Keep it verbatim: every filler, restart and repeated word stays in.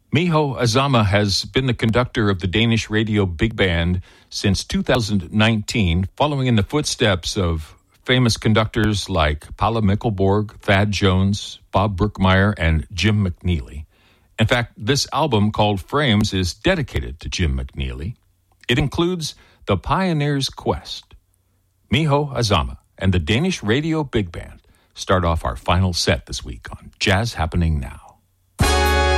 Miho Azama has been the conductor of the Danish Radio Big Band since two thousand nineteen, following in the footsteps of famous conductors like Paula Mikkelborg, Thad Jones, Bob Brookmeyer, and Jim McNeely. In fact, this album called Frames is dedicated to Jim McNeely. It includes The Pioneer's Quest. Miho Azama and the Danish Radio Big Band start off our final set this week on Jazz Happening Now.